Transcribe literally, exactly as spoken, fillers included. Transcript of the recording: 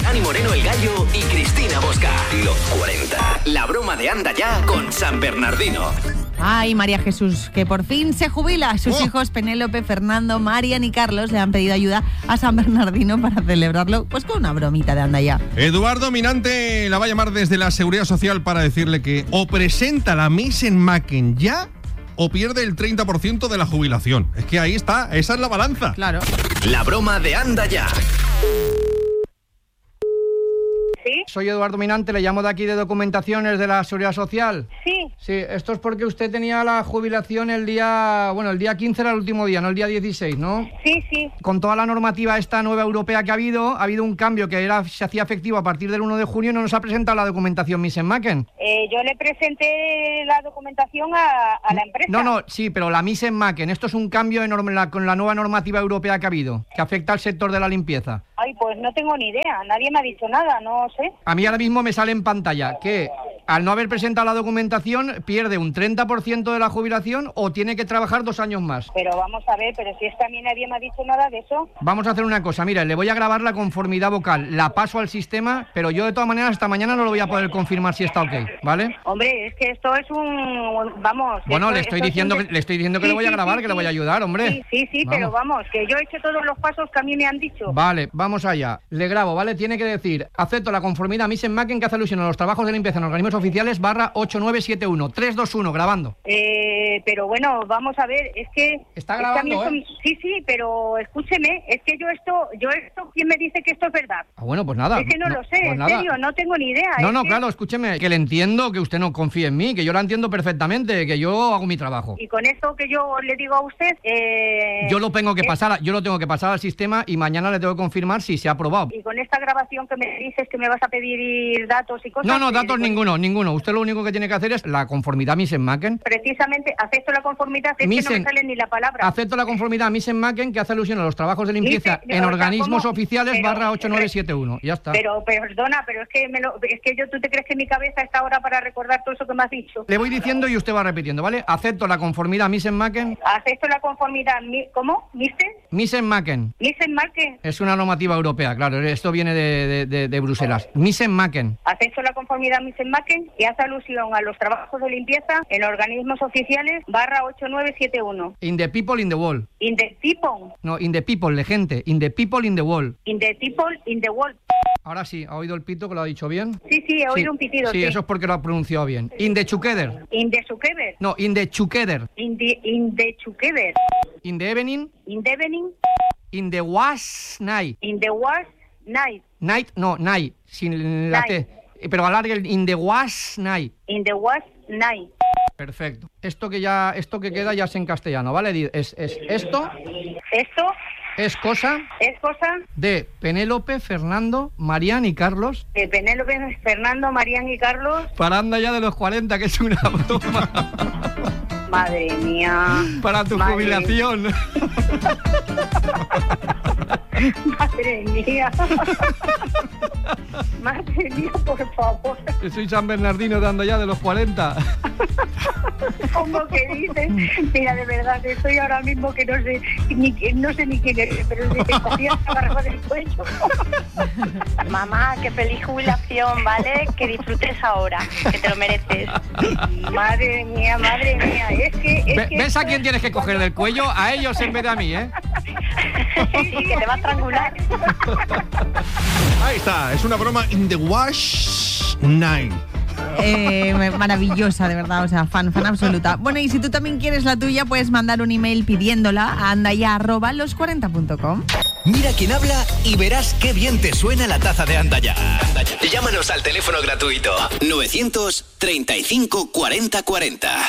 Dani Moreno el Gallo y Cristina Bosca. Los cuarenta. La broma de Anda Ya con San Bernardino. Ay, María Jesús, que por fin se jubila. Sus oh. hijos Penélope, Fernando, Marian y Carlos le han pedido ayuda a San Bernardino para celebrarlo, pues con una bromita de Anda Ya. Eduardo Minante la va a llamar desde la Seguridad Social para decirle que o presenta la Misen-Maken ya o pierde el treinta por ciento de la jubilación. Es que ahí está, esa es la balanza. Claro. La broma de Anda Ya. ¿Sí? Soy Eduardo Minante, le llamo de aquí de Documentaciones de la Seguridad Social. Sí. Sí, esto es porque usted tenía la jubilación el día... Bueno, el día quince era el último día, no el día dieciséis, ¿no? Sí, sí. Con toda la normativa esta nueva europea que ha habido, ha habido un cambio que era se hacía efectivo a partir del uno de junio y no nos ha presentado la documentación Misen-Maken. Eh, yo le presenté la documentación a, a la empresa. No, no, sí, pero la Misen-Maken, esto es un cambio enorme la, con la nueva normativa europea que ha habido, que afecta al sector de la limpieza. Ay, pues no tengo ni idea, nadie me ha dicho nada, no sé. A mí ahora mismo me sale en pantalla que al no haber presentado la documentación pierde un treinta por ciento de la jubilación o tiene que trabajar dos años más. Pero vamos a ver, pero si es que a mí nadie me ha dicho nada de eso. Vamos a hacer una cosa, mira, le voy a grabar la conformidad vocal, la paso al sistema, pero yo de todas maneras hasta mañana no lo voy a poder confirmar si está ok, ¿vale? Hombre, es que esto es un... vamos... Bueno, esto, le estoy diciendo un... que, le estoy diciendo que sí, le voy a sí, grabar, sí, que le voy a ayudar, hombre. Sí, sí, sí, vamos. Pero vamos, que yo he hecho todos los pasos que a mí me han dicho. Vale, vamos allá. Le grabo, ¿vale? Tiene que decir, acepto la conformidad Misen-Maken que hace alusión a los trabajos de limpieza en organismos oficiales barra ocho nueve siete uno. tres dos uno, grabando. Eh, pero bueno, vamos a ver, es que... Está grabando, es que ¿eh? Sí, sí, pero escúcheme, es que yo esto, yo esto, ¿quién me dice que esto es verdad? Ah, bueno, pues nada. Es que no, no lo sé, pues en nada. serio, no tengo ni idea. No, no, que... claro, escúcheme, que le entiendo que usted no confíe en mí, que yo la entiendo perfectamente, que yo hago mi trabajo. Y con esto que yo le digo a usted... Eh... Yo lo tengo que ¿eh? pasar, yo lo tengo que pasar al sistema y mañana le tengo que confirmar si se ha aprobado. Y con esta grabación que me dices que me vas a pedir datos y cosas... No, no, que, datos pues, ninguno, ninguno. Usted lo único que tiene que hacer es la conformidad Misen-Maken. Precisamente, acepto la conformidad, es Misen, que no me sale ni la palabra. Acepto la conformidad Misen-Maken que hace alusión a los trabajos de limpieza Misen, en o sea, organismos ¿cómo? oficiales Pero, barra ocho nueve siete uno. Ya está. Pero, perdona, pero es que, me lo, es que yo, ¿tú te crees que mi cabeza está ahora para recordar todo eso que me has dicho? Le voy diciendo y usted va repitiendo, ¿vale? Acepto la conformidad Misen-Maken. Acepto la conformidad, mi, ¿cómo? ¿Mister? Misen-Maken. ¿Misen-Maken? Es una normativa europea, claro, esto viene de, de, de, de Bruselas. Misen-Maken. Acepto la conformidad Misen-Maken y hace alusión a los trabajos de limpieza en organismos oficiales barra ocho nueve siete uno. In the people in the wall. In the people. No, in the people, de gente. In the people in the wall. In the people in the world. Ahora sí, ¿ha oído el pito que lo ha dicho bien? Sí, sí, he oído sí, un pitido. Sí, sí, eso es porque lo ha pronunciado bien. In the together. In the together. No, in the together. In the, in the together. In the evening. In the evening. In the was night. In the was night. Night, no, night, sin la night. T. Pero alargue el in the was night. In the was night. Perfecto. Esto que ya, esto que queda ya es en castellano, ¿vale? Es, es esto. Esto. Es cosa. Es cosa. De Penélope, Fernando, Marian y Carlos. De Penélope, Fernando, Marian y Carlos. Para Anda Ya de los cuarenta, que es una broma. Madre mía. Para tu Madre jubilación. Madre mía. Madre mía, por favor. Que soy San Bernardino de Anda Ya de los cuarenta. ¿Cómo que dices? Mira, de verdad, estoy ahora mismo que no sé ni no sé ni quién eres, pero si te cogías agarrado del cuello. Mamá, qué feliz jubilación, ¿vale? Que disfrutes ahora, que te lo mereces. Madre mía, madre mía, es que... Es Ve, que ¿Ves esto... a quién tienes que coger del cuello? A ellos en vez de a mí, ¿eh? Sí, sí, que te va a estrangular. Ahí está, es una broma in the wash night. Eh, maravillosa, de verdad, o sea, fan, fan absoluta. Bueno, y si tú también quieres la tuya, puedes mandar un email pidiéndola a andaya arroba los cuarenta punto com. Mira quién habla y verás qué bien te suena la taza de Anda Ya. Llámanos al teléfono gratuito nueve treinta y cinco cuarenta cuarenta.